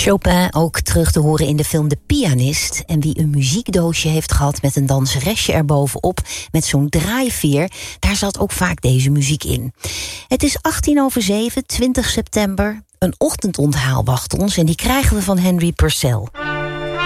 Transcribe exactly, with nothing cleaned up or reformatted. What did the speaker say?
Chopin ook terug te horen in de film De Pianist. En wie een muziekdoosje heeft gehad met een danseresje erbovenop, met zo'n draaiveer, daar zat ook vaak deze muziek in. Het is achttien over zeven, twintig september. Een ochtendonthaal wacht ons en die krijgen we van Henry Purcell.